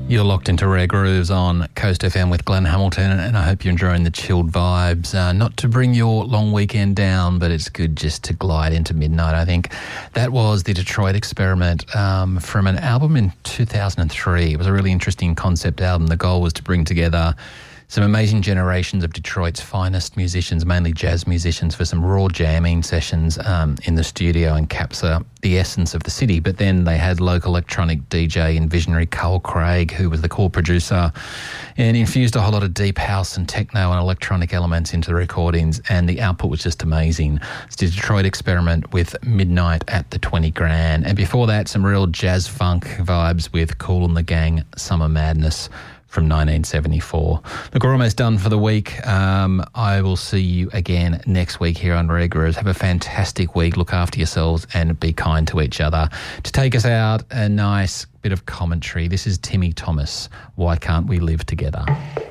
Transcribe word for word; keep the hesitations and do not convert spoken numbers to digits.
You're locked into Rare Grooves on Coast F M with Glenn Hamilton, and I hope you're enjoying the chilled vibes. Uh, not to bring your long weekend down, but it's good just to glide into midnight, I think. That was the Detroit Experiment um, from an album in two thousand three. It was a really interesting concept album. The goal was to bring together some amazing generations of Detroit's finest musicians, mainly jazz musicians, for some raw jamming sessions um, in the studio and capture the essence of the city. But then they had local electronic D J and visionary Carl Craig, who was the core producer, and infused a whole lot of deep house and techno and electronic elements into the recordings, and the output was just amazing. It's the Detroit Experiment with Midnight at the twenty Grand. And before that, some real jazz funk vibes with Kool and the Gang, Summer Madness, from nineteen seventy-four. Look, we're almost done for the week. Um, I will see you again next week here on Rare Grooves. Have a fantastic week. Look after yourselves and be kind to each other. To take us out, a nice bit of commentary. This is Timmy Thomas, Why Can't We Live Together?